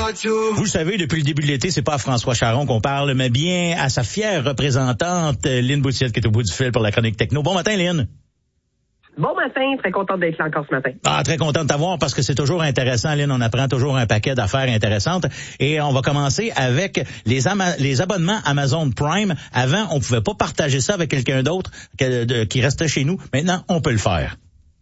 Vous le savez, depuis le début de l'été, c'est pas à François Charon qu'on parle, mais bien à sa fière représentante, Lynn Boutiette, qui est au bout du fil pour la chronique techno. Bon matin, Lynn. Bon matin, très contente d'être là encore ce matin. Ah, très content de t'avoir parce que c'est toujours intéressant, Lynn. On apprend toujours un paquet d'affaires intéressantes. Et on va commencer avec les abonnements Amazon Prime. Avant, on pouvait pas partager ça avec quelqu'un d'autre qui restait chez nous. Maintenant, on peut le faire.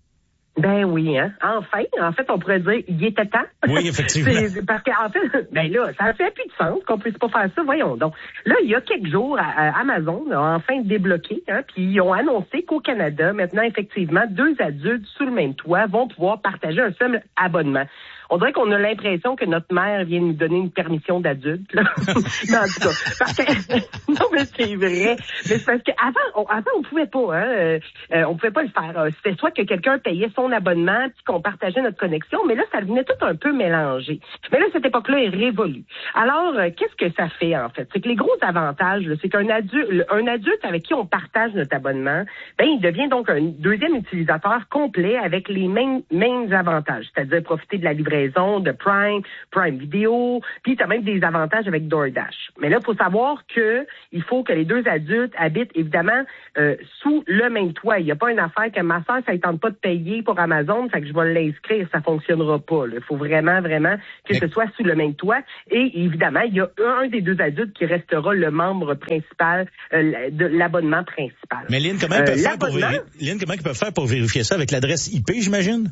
Ben oui, hein. Enfin, en fait, on pourrait dire, il était temps. Oui, effectivement. Parce qu'en fait, ben là, ça fait plus de sens qu'on puisse pas faire ça. Voyons donc. Là, il y a quelques jours, Amazon a enfin débloqué, hein, puis ils ont annoncé qu'au Canada, maintenant, effectivement, 2 adultes sous le même toit vont pouvoir partager un seul abonnement. On dirait qu'on a l'impression que notre mère vient nous donner une permission d'adulte, là. Mais en tout cas, parce que, non, mais c'est vrai. Mais c'est parce qu'avant, on pouvait pas, hein. On pouvait pas le faire. C'était soit que quelqu'un payait son abonnement puis qu'on partageait notre connexion, mais là, ça devenait tout un peu mélangé. Mais là, cette époque-là est révolue. Alors, qu'est-ce que ça fait, en fait? C'est que les gros avantages, là, c'est qu'un adulte avec qui on partage notre abonnement, ben, il devient donc un deuxième utilisateur complet avec les mêmes avantages, c'est-à-dire profiter de la livraison de Prime Video, puis t'as même des avantages avec DoorDash. Mais là, il faut savoir que il faut que les 2 adultes habitent évidemment sous le même toit. Il n'y a pas une affaire que ma soeur, ça ne tente pas de payer pour Amazon, fait que je vais l'inscrire, ça fonctionnera pas. Il faut vraiment que ce soit sous le même toit. Et évidemment, il y a un des 2 adultes qui restera le membre principal de l'abonnement principal. Mais Lynn, comment ils peuvent faire pour vérifier ça avec l'adresse IP, j'imagine?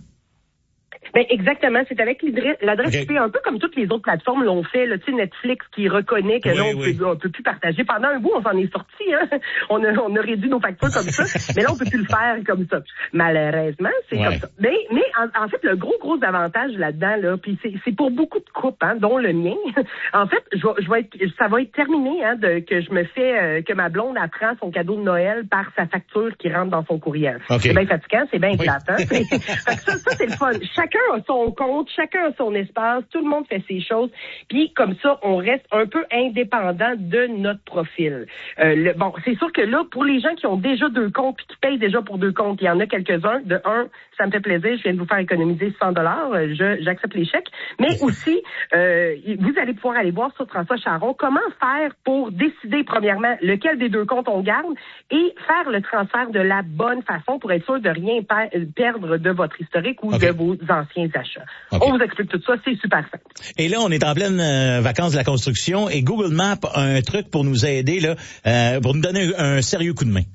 Ben exactement, c'est avec l'adresse IP, un peu comme toutes les autres plateformes l'ont fait, là, tu sais, Netflix qui reconnaît que on peut plus partager. Pendant un bout, on s'en est sorti, hein. On a réduit nos factures comme ça, mais là, on peut plus le faire comme ça. Malheureusement, c'est comme ça. Mais en fait, le gros avantage là-dedans, là, puis c'est pour beaucoup de couples, hein, dont le mien. En fait, ça va être terminé, hein, que je me fais, que ma blonde apprend son cadeau de Noël par sa facture qui rentre dans son courriel. Okay. C'est bien fatigant, c'est bien plate, hein. Ça, c'est le fun. Chacun a son compte, chacun a son espace, tout le monde fait ses choses, puis comme ça, on reste un peu indépendant de notre profil. Bon, c'est sûr que là, pour les gens qui ont déjà 2 comptes puis qui payent déjà pour 2 comptes, il y en a quelques-uns. De un, ça me fait plaisir, je viens de vous faire économiser $100, j'accepte les chèques, mais aussi, vous allez pouvoir aller voir sur François Charon comment faire pour décider, premièrement, lequel des 2 comptes on garde et faire le transfert de la bonne façon pour être sûr de rien perdre de votre historique ou de vos anciens achats. Okay. On vous explique tout ça, c'est super simple. Et là, on est en pleine vacances de la construction et Google Maps a un truc pour nous aider, là, pour nous donner un sérieux coup de main.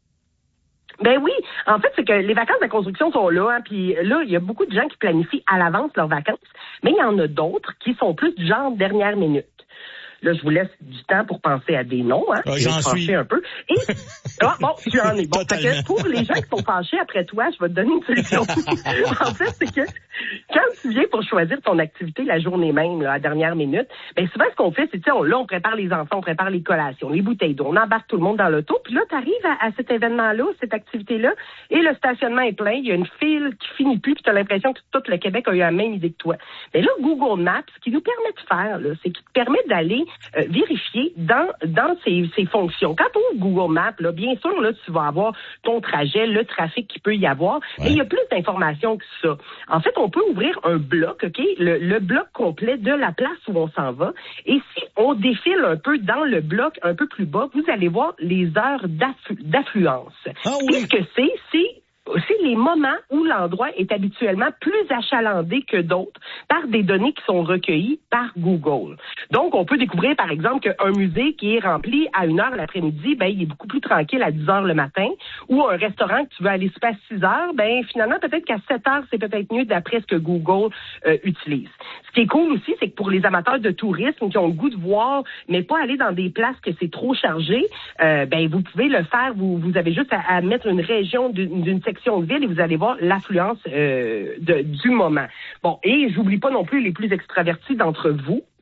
Ben oui, en fait, c'est que les vacances de la construction sont là, hein, puis là, il y a beaucoup de gens qui planifient à l'avance leurs vacances, mais il y en a d'autres qui sont plus du genre dernière minute. Là, je vous laisse du temps pour penser à des noms, hein. J'en suis un peu. Et, bon, tu en es bon. Parce que pour les gens qui sont fâchés après toi, je vais te donner une solution. En fait, c'est que quand tu viens pour choisir ton activité la journée même, là, à dernière minute, ben souvent, ce qu'on fait, c'est, tu sais, on prépare les enfants, on prépare les collations, les bouteilles d'eau, on embarque tout le monde dans l'auto, puis là, tu arrives à cet événement-là, cette activité-là, et le stationnement est plein, il y a une file qui finit plus, puis tu as l'impression que tout le Québec a eu la même idée que toi. Mais là, Google Maps, ce qui nous permet de faire, là, c'est qu'il te permet d'aller vérifier dans ces fonctions. Quand on ouvre Google Maps, là, bien sûr, là, tu vas avoir ton trajet, le trafic qu'il peut y avoir, mais il y a plus d'informations que ça. En fait, on peut ouvrir un bloc, OK? Le bloc complet de la place où on s'en va. Et si on défile un peu dans le bloc un peu plus bas, vous allez voir les heures d'affluence. Ah oui. Puis ce que c'est les moments où l'endroit est habituellement plus achalandé que d'autres par des données qui sont recueillies par Google. Donc, on peut découvrir, par exemple, qu'un musée qui est rempli à 1h l'après-midi, ben, il est beaucoup plus tranquille à 10h le matin, ou un restaurant que tu veux aller souper à 6h, ben, finalement, peut-être qu'à 7h, c'est peut-être mieux d'après ce que Google utilise. Ce qui est cool aussi, c'est que pour les amateurs de tourisme qui ont le goût de voir, mais pas aller dans des places que c'est trop chargé, ben, vous pouvez le faire, vous avez juste à mettre une région d'une section de ville et vous allez voir l'affluence du moment. Bon, et j'oublie pas non plus les plus extravertis d'entre vous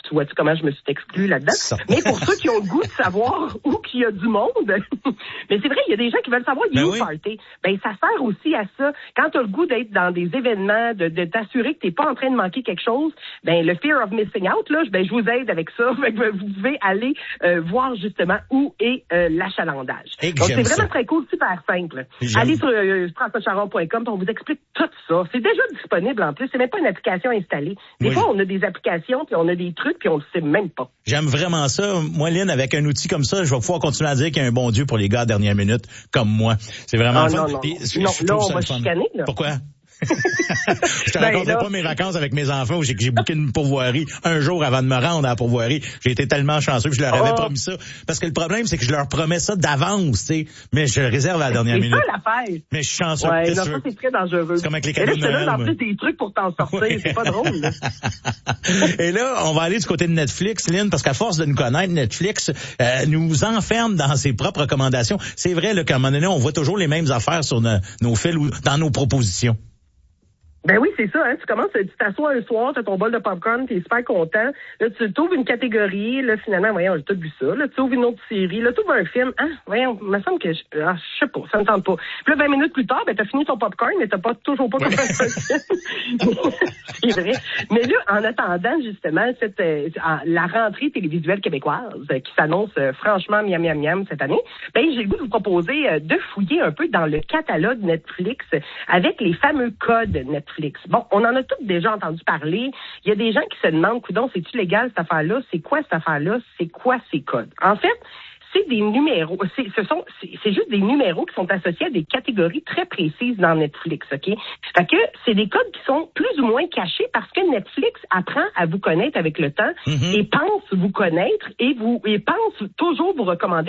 Tu vois-tu comment je me suis exclue là-dedans? Mais pour ceux qui ont le goût de savoir où qu'il y a du monde, mais c'est vrai, il y a des gens qui veulent savoir il y a où party. Ben, ça sert aussi à ça. Quand tu as le goût d'être dans des événements, de t'assurer que tu n'es pas en train de manquer quelque chose, ben, le fear of missing out, là, ben, je vous aide avec ça. Vous pouvez aller voir justement où est l'achalandage. Donc, c'est vraiment très cool, super simple. Allez sur françoischaron.com, on vous explique tout ça. C'est déjà disponible en plus. C'est même pas une application installée. Des fois, on a des applications, puis on a des trucs, puis on le sait même pas. J'aime vraiment ça. Moi, Lynn, avec un outil comme ça, je vais pouvoir continuer à dire qu'il y a un bon Dieu pour les gars à dernière minute, comme moi. C'est vraiment fun. Non, là, on va chicaner, là. Pourquoi? Je te raconterai pas mes vacances avec mes enfants où j'ai booké une pourvoirie un jour avant de me rendre à la pourvoirie. J'ai été tellement chanceux que je leur avais promis ça. Parce que le problème, c'est que je leur promets ça d'avance, tu sais. Mais je le réserve à la dernière minute. C'est ça l'affaire. Mais je suis chanceux. Ouais, non, ça, c'est très dangereux. C'est comme avec les cadeaux de Noël. Et là, je te donne en plus des trucs pour t'en sortir. Ouais. C'est pas drôle, là. Et là, on va aller du côté de Netflix, Lynn, parce qu'à force de nous connaître, Netflix nous enferme dans ses propres recommandations. C'est vrai là, qu'à un moment donné, on voit toujours les mêmes affaires sur nos fils ou dans nos propositions. Ben oui, c'est ça, hein. Tu t'assois un soir, t'as ton bol de popcorn, t'es super content. Là, tu t'ouvres une catégorie, là, finalement, voyons, j'ai tout vu ça. Là, tu ouvres une autre série, là, tu ouvres un film. Ah, voyons, il me semble que je sais pas, ça me tente pas. Puis là, 20 minutes plus tard, ben, t'as fini ton popcorn, mais t'as toujours pas commencé un film. C'est vrai. Mais là, en attendant, justement, la rentrée télévisuelle québécoise, qui s'annonce franchement miam miam miam cette année, ben, j'ai le goût de vous proposer de fouiller un peu dans le catalogue Netflix avec les fameux codes Netflix. Bon, on en a toutes déjà entendu parler. Il y a des gens qui se demandent, coudonc, c'est-tu légal cette affaire-là? C'est quoi cette affaire-là? C'est quoi ces codes? En fait, c'est des numéros. C'est juste des numéros qui sont associés à des catégories très précises dans Netflix, OK? Fait que c'est des codes qui sont plus ou moins cachés parce que Netflix apprend à vous connaître avec le temps et pense vous connaître et pense toujours vous recommander